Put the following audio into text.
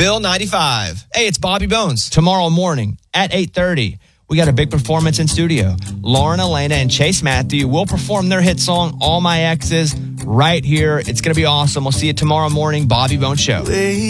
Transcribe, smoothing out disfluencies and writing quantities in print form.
Bill 95. Hey, it's Bobby Bones. Tomorrow morning at 8:30, we got a big performance in studio. Lauren Elena and Chase Matthew will perform their hit song, All My Exes, right here. It's going to be awesome. We'll see you tomorrow morning, Bobby Bones Show.